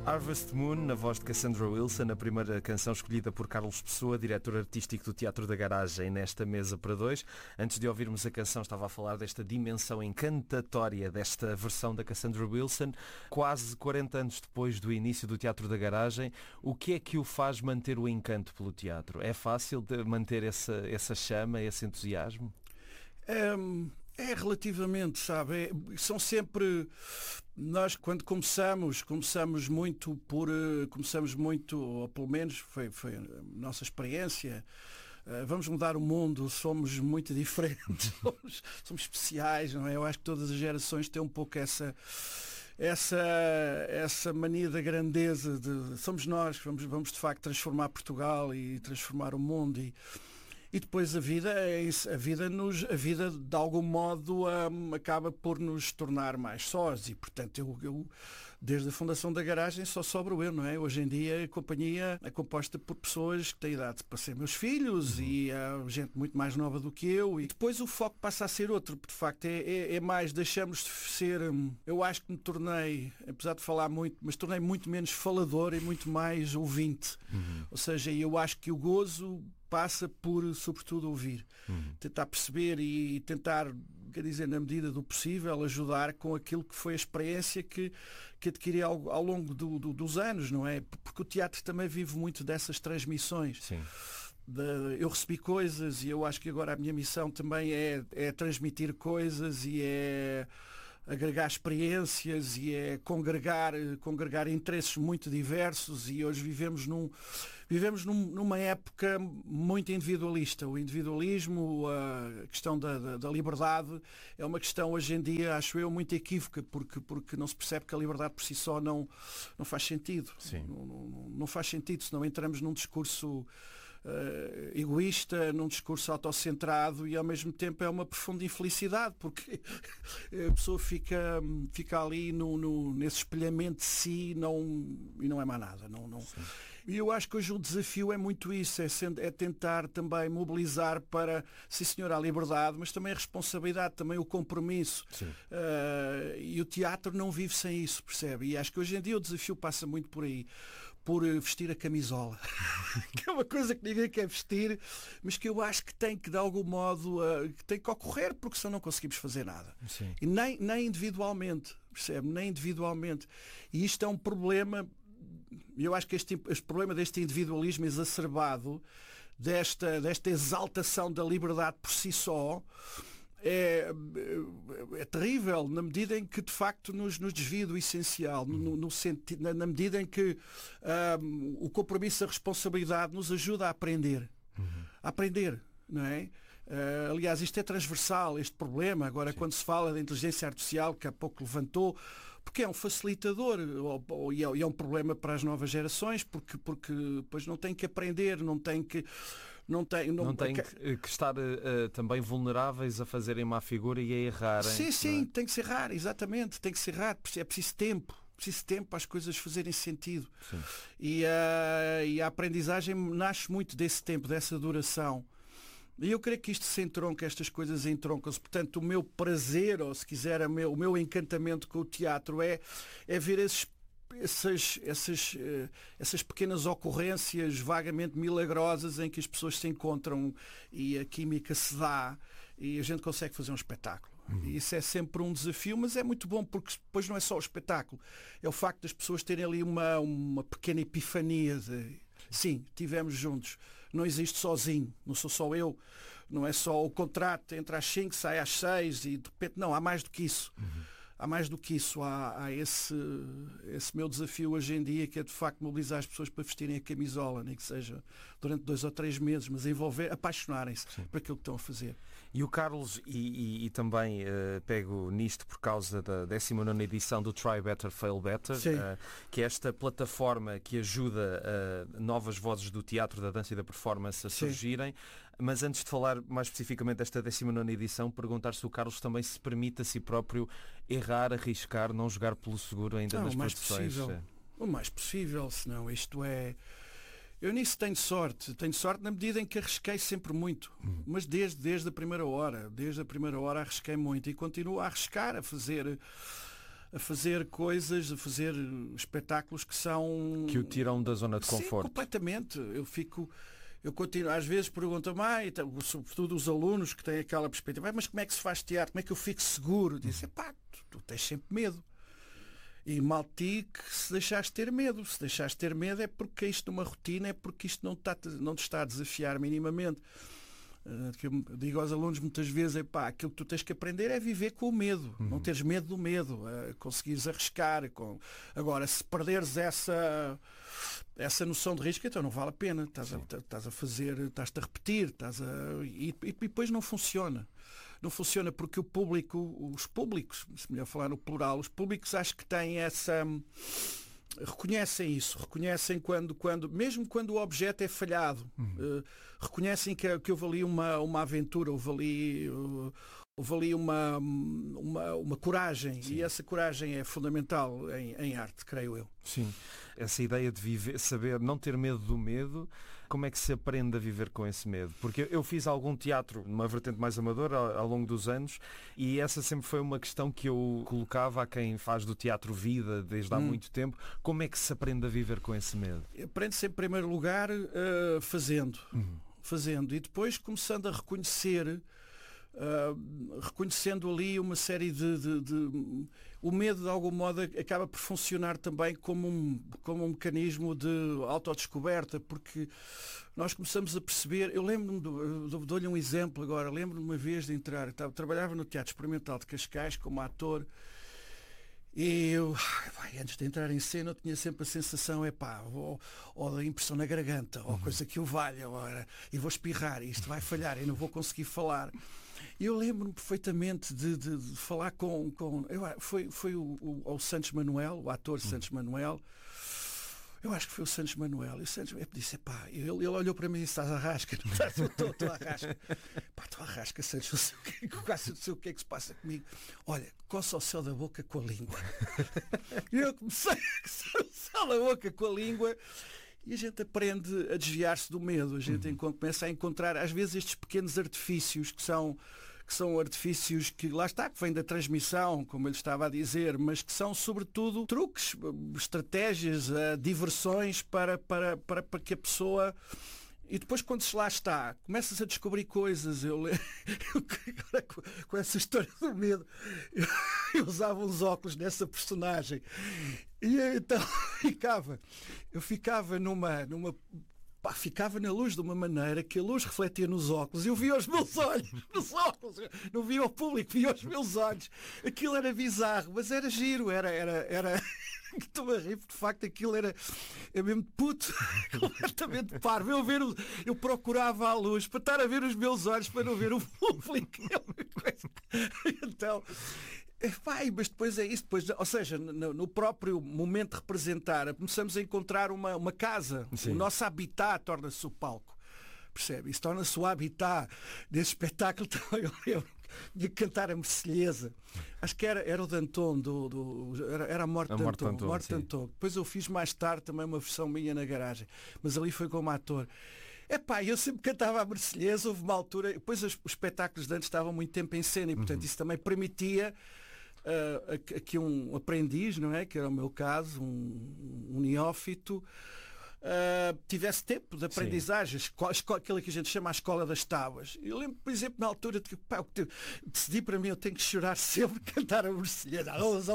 Harvest Moon, na voz de Cassandra Wilson, a primeira canção escolhida por Carlos Pessoa, diretor artístico do Teatro da Garagem, nesta mesa para dois. Antes de ouvirmos a canção, estava a falar desta dimensão encantatória desta versão da Cassandra Wilson. Quase 40 anos depois do início do Teatro da Garagem, o que é que o faz manter o encanto pelo teatro? É fácil de manter essa chama, esse entusiasmo? É relativamente, sabe? São sempre... Nós, quando começamos muito, ou pelo menos foi a nossa experiência, vamos mudar o mundo, somos muito diferentes, somos especiais, não é? Eu acho que todas as gerações têm um pouco essa mania da grandeza, somos nós, vamos de facto transformar Portugal e transformar o mundo. E depois a vida de algum modo acaba por nos tornar mais sós e, portanto, eu desde a fundação da Garagem só sobro eu, não é? Hoje em dia a companhia é composta por pessoas que têm idade para ser meus filhos e gente muito mais nova do que eu, e depois o foco passa a ser outro, porque de facto é mais, deixamos de ser, eu acho que me tornei, apesar de falar muito, mas tornei muito menos falador e muito mais ouvinte. Ou seja, eu acho que o gozo passa por, sobretudo, ouvir. Tentar perceber e tentar, quer dizer, na medida do possível, ajudar com aquilo que foi a experiência que adquiri ao longo dos anos, não é? Porque o teatro também vive muito dessas transmissões. Sim. Eu recebi coisas e eu acho que agora a minha missão também é transmitir coisas e é agregar experiências e é congregar interesses muito diversos, e hoje vivemos numa época muito individualista. O individualismo, a questão da liberdade é uma questão hoje em dia, acho eu, muito equívoca, porque não se percebe que a liberdade por si só não faz sentido. Sim. Não faz sentido, senão entramos num discurso egoísta, num discurso autocentrado, e ao mesmo tempo é uma profunda infelicidade, porque a pessoa fica ali nesse espelhamento de si e não é mais nada. E eu acho que hoje o desafio é muito isso, é tentar também mobilizar para, sim senhor, a liberdade, mas também a responsabilidade, também o compromisso. E o teatro não vive sem isso, percebe? E acho que hoje em dia o desafio passa muito por aí, por vestir a camisola, que é uma coisa que ninguém quer vestir, mas que eu acho que tem que, de algum modo, que tem que ocorrer, porque senão não conseguimos fazer nada. Sim. E nem individualmente, percebe? Nem individualmente. E isto é um problema. Eu acho que este problema deste individualismo exacerbado, desta exaltação da liberdade por si só, é terrível, na medida em que de facto nos desvia do essencial, no sentido, na medida em que o compromisso, a responsabilidade nos ajuda a aprender. Não é? Aliás, isto é transversal, este problema, agora. Sim. Quando se fala da inteligência artificial, que há pouco levantou, porque é um facilitador e é um problema para as novas gerações, porque depois não tem que aprender, não tem que estar também vulneráveis a fazerem má figura e a errarem. Sim, tem que se errar, exatamente, tem que se errar, é preciso tempo para as coisas fazerem sentido. E a aprendizagem nasce muito desse tempo, dessa duração. E eu creio que isto se entronca, estas coisas entroncam-se. Portanto, o meu prazer, ou se quiser, o meu encantamento com o teatro é ver essas pequenas ocorrências vagamente milagrosas em que as pessoas se encontram e a química se dá e a gente consegue fazer um espetáculo. E isso é sempre um desafio, mas é muito bom, porque depois não é só o espetáculo, é o facto das pessoas terem ali uma pequena epifania de sim, estivemos juntos, não existe sozinho, não sou só eu, não é só o contrato, entra às 5, sai às 6 e de repente não, há mais do que isso. Há mais do que isso, há esse meu desafio hoje em dia, que é de facto mobilizar as pessoas para vestirem a camisola, nem que seja durante 2 ou 3 meses, mas apaixonarem-se por aquilo que estão a fazer. E o Carlos, e também pego nisto por causa da 19ª edição do Try Better, Fail Better, que é esta plataforma que ajuda novas vozes do teatro, da dança e da performance a surgirem. Mas antes de falar mais especificamente desta 19ª edição, perguntar se o Carlos também se permite a si próprio errar, arriscar, não jogar pelo seguro ainda nas produções. O mais possível, senão isto é... Eu nisso tenho sorte na medida em que arrisquei sempre muito, mas desde a primeira hora arrisquei muito e continuo a arriscar, a fazer a fazer coisas, a fazer espetáculos que são... Que o tiram da zona de conforto. Sim, completamente. Eu continuo, às vezes perguntam-me, sobretudo os alunos que têm aquela perspectiva, mas como é que se faz teatro? Como é que eu fico seguro? Dizem, tu tens sempre medo. E mal ti que se deixares ter medo. Se deixares ter medo é porque isto numa rotina, é porque isto não te está a desafiar minimamente. Que eu digo aos alunos muitas vezes, aquilo que tu tens que aprender é viver com o medo, não teres medo do medo, conseguires arriscar. Agora, se perderes essa noção de risco, então não vale a pena, estás a fazer, estás-te a repetir, e depois não funciona. Não funciona porque os públicos, se melhor falar no plural, os públicos acho que têm essa... reconhecem isso, reconhecem mesmo quando o objeto é falhado, reconhecem que houve ali uma aventura, houve ali uma coragem. Sim. E essa coragem é fundamental em arte, creio eu. Sim, essa ideia de viver, saber não ter medo do medo, como é que se aprende a viver com esse medo? Porque eu fiz algum teatro, numa vertente mais amadora, ao longo dos anos, e essa sempre foi uma questão que eu colocava a quem faz do teatro vida desde há muito tempo. Como é que se aprende a viver com esse medo? Aprende-se em primeiro lugar fazendo. E depois começando a reconhecer, reconhecendo ali uma série o medo de algum modo acaba por funcionar também como um mecanismo de autodescoberta, porque nós começamos a perceber, eu lembro-me, dou-lhe um exemplo agora, lembro-me uma vez de entrar, trabalhava no Teatro Experimental de Cascais como ator, e eu, antes de entrar em cena, eu tinha sempre a sensação, ou da impressão na garganta, ou coisa que o valha, e vou espirrar, e isto vai falhar, e não vou conseguir falar. E eu lembro-me perfeitamente de falar foi o Santos Manuel, o ator Santos Manuel. Eu acho que foi o Santos Manuel. E o Santos disse, ele olhou para mim e disse, estás a rasca, não estás? Estou a rasca. Estou a rasca, Santos, não sei o que é que se passa comigo. Olha, coça o céu da boca com a língua. E eu comecei a coçar o céu da boca com a língua. E a gente aprende a desviar-se do medo. A gente começa a encontrar, às vezes, estes pequenos artifícios que são artifícios que, lá está, que vêm da transmissão, como ele estava a dizer, mas que são, sobretudo, truques, estratégias, diversões para que a pessoa... E depois, quando se lá está, começas a descobrir coisas. Eu agora, com essa história do medo, eu usava uns óculos nessa personagem. E então eu ficava ficava na luz de uma maneira que a luz refletia nos óculos. Eu via os meus olhos nos óculos. Não via o público, via os meus olhos. Aquilo era bizarro, mas era giro, era... Estou a rir, porque de facto aquilo era mesmo puto, completamente parvo. Eu procurava a luz para estar a ver os meus olhos, para não ver o público. Então, mas depois é isso, ou seja, no próprio momento de representar, começamos a encontrar uma casa. Sim. O nosso habitat torna-se o palco. Percebe? Isso torna-se o habitat desse espetáculo. Eu tinha que cantar a Mercelhesa. Acho que era o Danton, era a Morte de Danton. Depois eu fiz mais tarde também uma versão minha na garagem. Mas ali foi como ator. Eu sempre cantava a Mercelhesa, houve uma altura... Depois os espetáculos de antes estavam muito tempo em cena e, portanto, isso também permitia que um aprendiz, não é? Que era o meu caso, um neófito, tivesse tempo de aprendizagem, aquilo que a gente chama a escola das tábuas. Eu lembro, por exemplo, na altura de que decidi para mim, eu tenho que chorar sempre, cantar a Mercelhesa.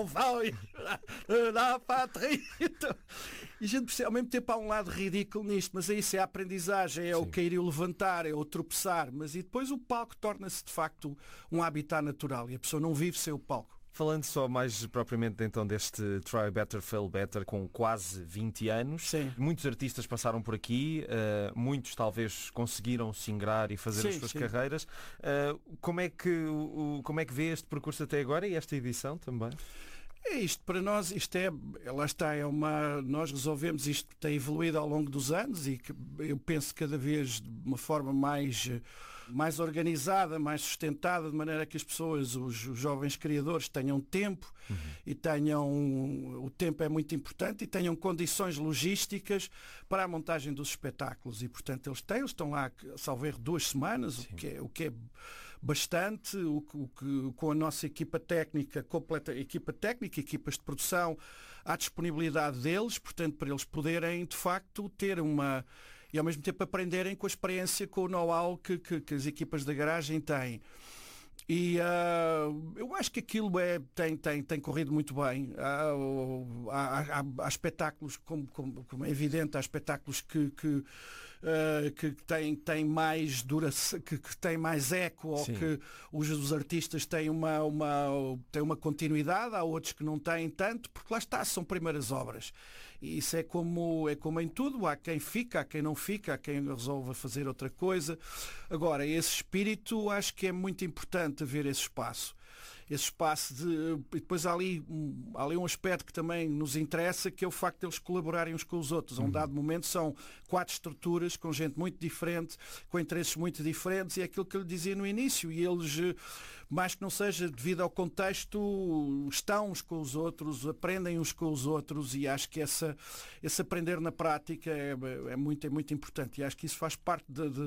E a gente percebe, ao mesmo tempo há um lado ridículo nisto, mas é isso, é a aprendizagem, é o cair e o levantar, é o tropeçar, mas e depois o palco torna-se de facto um habitat natural e a pessoa não vive sem o palco. Falando só mais propriamente então deste Try Better, Fail Better, com quase 20 anos, sim, muitos artistas passaram por aqui, muitos talvez conseguiram se ingrar e fazer as suas carreiras. Como é que vê este percurso até agora e esta edição também? Isto para nós, lá está, nós resolvemos, isto tem evoluído ao longo dos anos e que eu penso cada vez de uma forma mais mais organizada, mais sustentada, de maneira que as pessoas, os jovens criadores, tenham tempo e o tempo é muito importante, e tenham condições logísticas para a montagem dos espetáculos. E, portanto, eles estão lá, salvo erro, 2 semanas, o que é bastante, com a nossa equipa técnica, equipas de produção, à disponibilidade deles, portanto, para eles poderem, de facto, ter e ao mesmo tempo aprenderem com a experiência, com o know-how que as equipas da garagem têm. E eu acho que aquilo tem corrido muito bem. Há espetáculos, como é evidente, há espetáculos que têm mais duração, que têm mais eco, ou que os artistas têm uma continuidade, há outros que não têm tanto, porque lá está, são primeiras obras. E isso é como em tudo, há quem fica, há quem não fica, há quem resolva fazer outra coisa. Agora, esse espírito, acho que é muito importante haver esse espaço. Esse espaço e depois há ali um aspecto que também nos interessa, que é o facto de eles colaborarem uns com os outros. A um dado momento são 4 estruturas com gente muito diferente, com interesses muito diferentes, e é aquilo que eu lhe dizia no início, e eles, mais que não seja devido ao contexto, estão uns com os outros, aprendem uns com os outros, e acho que esse aprender na prática é muito importante, e acho que isso faz parte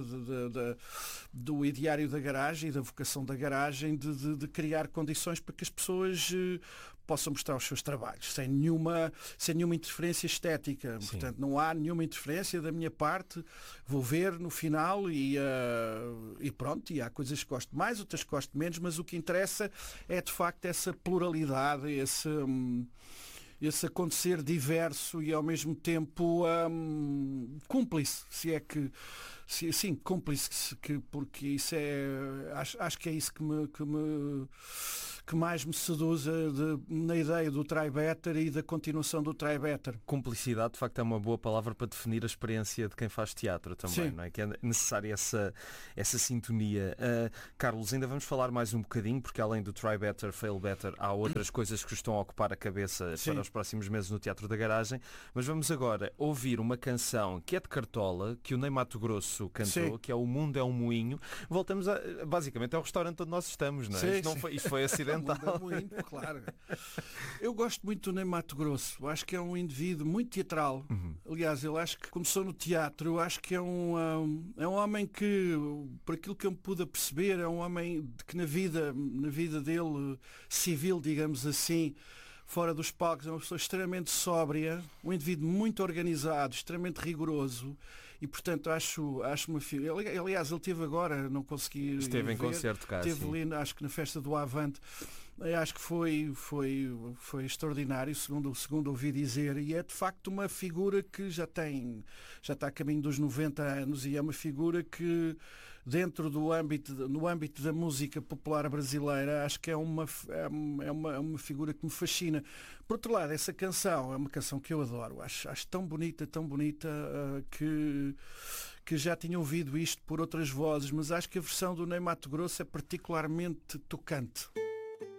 do ideário da garagem e da vocação da garagem, de criar condições para que as pessoas possam mostrar os seus trabalhos sem nenhuma interferência estética. Sim. Portanto, não há nenhuma interferência da minha parte. Vou ver no final e pronto, e há coisas que gosto mais, outras que gosto menos, mas o que interessa é, de facto, essa pluralidade, esse acontecer diverso e, ao mesmo tempo, cúmplice, sim, cúmplice, porque isso acho que é isso que mais me seduz na ideia do Tribetter e da continuação do Tribetter. Cumplicidade, de facto, é uma boa palavra para definir a experiência de quem faz teatro também, sim. Não é? Que é necessária essa sintonia. Carlos, ainda vamos falar mais um bocadinho, porque além do Tribetter, Fail Better, há outras coisas que estão a ocupar a cabeça, sim, para os próximos meses no Teatro da Garagem, mas vamos agora ouvir uma canção que é de Cartola, que o Ney Matogrosso cantou, sim, que é O Mundo é um Moinho. Voltamos basicamente ao restaurante onde nós estamos, não é? Sim, isto foi acidental. Moinho, claro. Eu gosto muito do Ney Matogrosso. Acho que é um indivíduo muito teatral. Aliás, eu acho que começou no teatro. Eu acho que é um homem que, por aquilo que eu me pude perceber, é um homem que na vida dele, civil, digamos assim, fora dos palcos, é uma pessoa extremamente sóbria, um indivíduo muito organizado, extremamente rigoroso, e portanto acho uma figura. Aliás, ele teve agora, não consegui. Esteve em concerto cá. Esteve ali, acho que na festa do Avante. Acho que foi extraordinário, segundo ouvi dizer, e é de facto uma figura que já está a caminho dos 90 anos, e é uma figura que, dentro no âmbito da música popular brasileira, acho que é uma figura que me fascina. Por outro lado, essa canção é uma canção que eu adoro, acho tão bonita, que já tinha ouvido isto por outras vozes, mas acho que a versão do Ney Matogrosso é particularmente tocante.